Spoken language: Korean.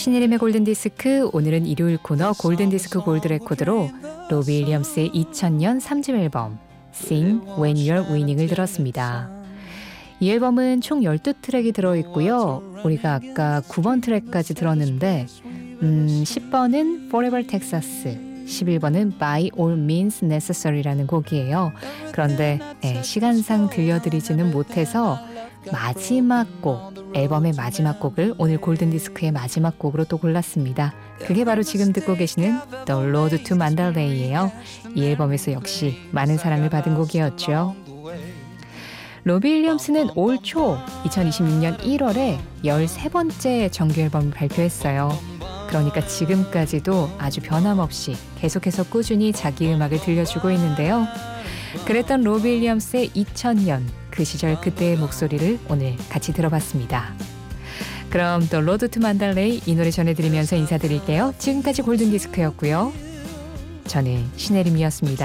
신혜림의 골든디스크, 오늘은 일요일 코너 골든디스크 골드레코드로 로비 윌리엄스의 2000년 3집 앨범 Sing When You're Winning을 들었습니다. 이 앨범은 총 12트랙이 들어있고요. 우리가 아까 9번 트랙까지 들었는데 10번은 Forever Texas, 11번은 By All Means Necessary라는 곡이에요. 그런데 시간상 들려드리지는 못해서 마지막 곡, 앨범의 마지막 곡을 오늘 골든디스크의 마지막 곡으로 또 골랐습니다. 그게 바로 지금 듣고 계시는 The Road to Mandalay예요. 이 앨범에서 역시 많은 사랑을 받은 곡이었죠. 로비 윌리엄스는 올 초 2026년 1월에 13번째 정규 앨범을 발표했어요. 그러니까 지금까지도 아주 변함없이 계속해서 꾸준히 자기 음악을 들려주고 있는데요. 그랬던 로비 윌리엄스의 2000년, 그 시절 그때의 목소리를 오늘 같이 들어봤습니다. 그럼 또 로드 투 만달레이 이 노래 전해드리면서 인사드릴게요. 지금까지 골든디스크였고요. 저는 신혜림이었습니다.